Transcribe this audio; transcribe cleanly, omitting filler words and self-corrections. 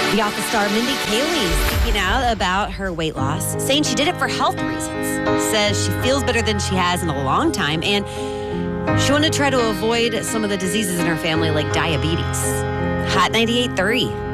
The Office star Mindy Kaling speaking out about her weight loss, saying she did it for health reasons. Says she feels better than she has in a long time, and she wanted to try to avoid some of the diseases in her family like diabetes. Hot 98.3.